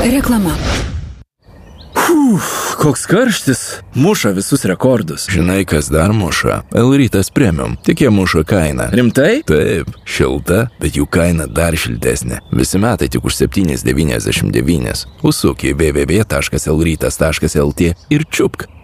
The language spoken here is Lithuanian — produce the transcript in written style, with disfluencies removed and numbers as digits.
Reklama. Koks karštis, muša visus rekordus. Žinai, kas dar muša? L-Rytas Premium. Tik jie muša kainą. Rimtai? Taip, šilta, bet jų kaina dar šiltesnė. Visi metai tik už 7,99. Užsuk į www.lrytas.lt ir čiupk.